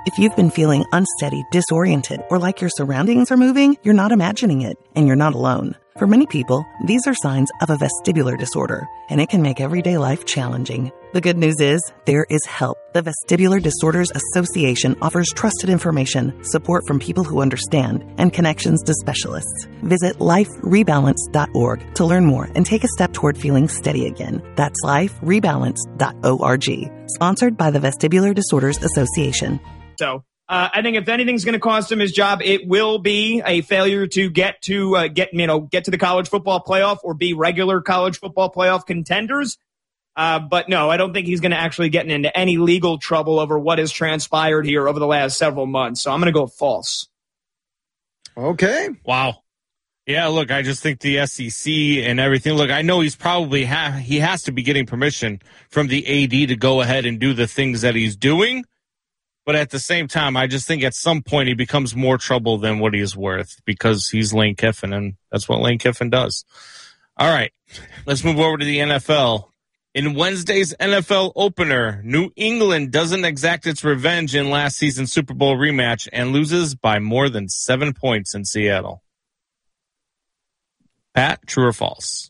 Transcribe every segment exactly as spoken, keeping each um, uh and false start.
If you've been feeling unsteady, disoriented, or like your surroundings are moving, you're not imagining it, and you're not alone. For many people, these are signs of a vestibular disorder, and it can make everyday life challenging. The good news is, there is help. The Vestibular Disorders Association offers trusted information, support from people who understand, and connections to specialists. Visit life rebalance dot org to learn more and take a step toward feeling steady again. That's life rebalance dot org. Sponsored by the Vestibular Disorders Association. So uh, I think if anything's going to cost him his job, it will be a failure to get to uh, get you know get to the college football playoff or be regular college football playoff contenders. Uh, but no, I don't think he's going to actually get into any legal trouble over what has transpired here over the last several months. So I'm going to go false. Okay. Wow. Yeah, look, I just think the S E C and everything. Look, I know he's probably ha- he has to be getting permission from the A D to go ahead and do the things that he's doing. But at the same time, I just think at some point he becomes more trouble than what he's worth because he's Lane Kiffin, and that's what Lane Kiffin does. All right, let's move over to the N F L. In Wednesday's N F L opener, New England doesn't exact its revenge in last season's Super Bowl rematch and loses by more than seven points in Seattle. Pat, true or false?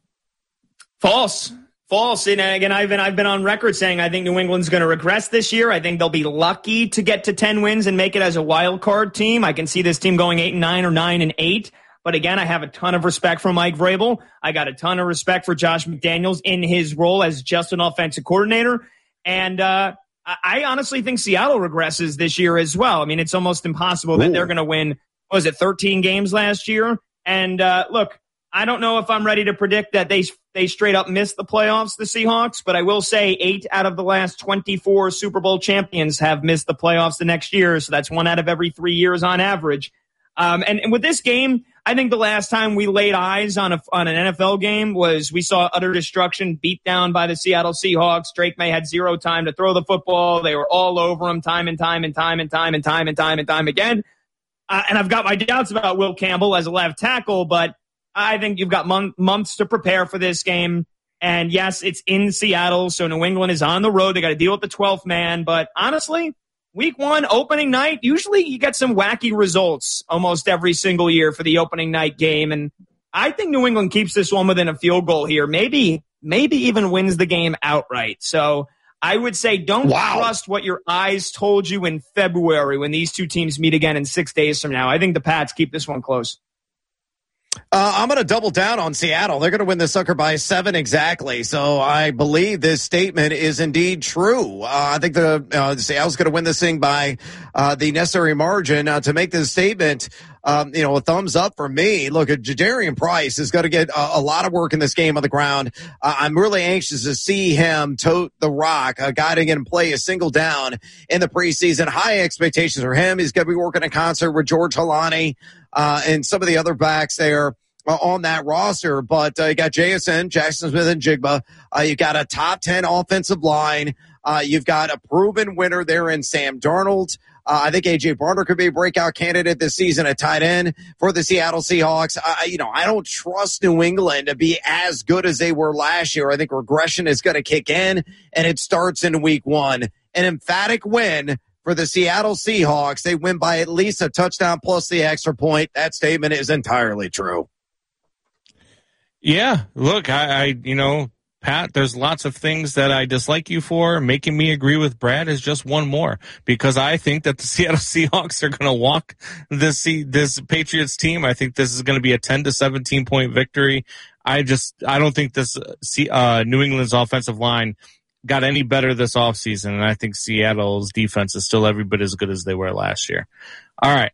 False. False. And again, I've been, I've been on record saying I think New England's going to regress this year. I think they'll be lucky to get to ten wins and make it as a wild card team. I can see this team going eight and nine or nine and eight. But again, I have a ton of respect for Mike Vrabel. I got a ton of respect for Josh McDaniels in his role as just an offensive coordinator. And uh, I honestly think Seattle regresses this year as well. I mean, it's almost impossible that Ooh. they're going to win, what was it, thirteen games last year? And uh, look, I don't know if I'm ready to predict that they they straight up missed the playoffs, the Seahawks, but I will say eight out of the last twenty-four Super Bowl champions have missed the playoffs the next year, so that's one out of every three years on average. Um, and, and with this game, I think the last time we laid eyes on a on an N F L game was we saw utter destruction, beat down by the Seattle Seahawks. Drake May had zero time to throw the football. They were all over him time and time and time and time and time and time and time again. Uh, and I've got my doubts about Will Campbell as a left tackle, but I think you've got mon- months to prepare for this game. And yes, it's in Seattle, so New England is on the road. They got to deal with the twelfth man. But honestly, week one, opening night, usually you get some wacky results almost every single year for the opening night game. And I think New England keeps this one within a field goal here. Maybe, maybe even wins the game outright. So I would say don't wow. trust what your eyes told you in February when these two teams meet again in six days from now. I think the Pats keep this one close. Uh, I'm going to double down on Seattle. They're going to win the sucker by seven exactly. So I believe this statement is indeed true. Uh, I think the uh, Seattle's going to win this thing by uh, the necessary margin uh, to make this statement. Um, you know, a thumbs up for me. Look, Jadarian Price is going to get a, a lot of work in this game on the ground. Uh, I'm really anxious to see him tote the rock, a guy to get him play a single down in the preseason. High expectations for him. He's going to be working in concert with George Halani uh, and some of the other backs there uh, on that roster. But uh, you got J S N, Jackson Smith and Jigba. Uh, you got a top ten offensive line. Uh, you've got a proven winner there in Sam Darnold. Uh, I think A J Barner could be a breakout candidate this season at tight end for the Seattle Seahawks. I, you know, I don't trust New England to be as good as they were last year. I think regression is going to kick in, and it starts in week one. An emphatic win for the Seattle Seahawks. They win by at least a touchdown plus the extra point. That statement is entirely true. Yeah, look, I, I you know, Pat, there's lots of things that I dislike you for. Making me agree with Brad is just one more, because I think that the Seattle Seahawks are going to walk this this Patriots team. I think this is going to be a ten to seventeen point victory. I just I don't think this uh, New England's offensive line got any better this offseason, and I think Seattle's defense is still every bit as good as they were last year. All right.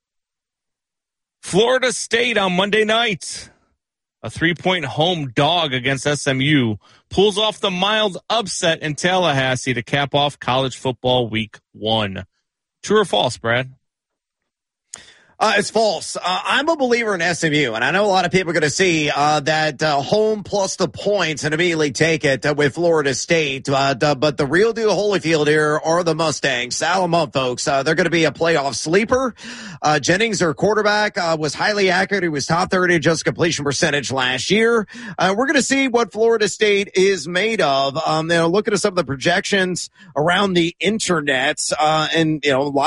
Florida State on Monday night. A three-point home dog against S M U pulls off the mild upset in Tallahassee to cap off college football week one. True or false, Brad? Uh, it's false. Uh, I'm a believer in S M U, and I know a lot of people are going to see uh, that uh, home plus the points and immediately take it uh, with Florida State. Uh, the, but the real deal Holyfield here are the Mustangs. Saddle them up, folks. Uh, they're going to be a playoff sleeper. Uh, Jennings, their quarterback, uh, was highly accurate. He was top thirty adjusted completion percentage last year. Uh, we're going to see what Florida State is made of. Um, you know, looking at some of the projections around the internet, uh, and, you know,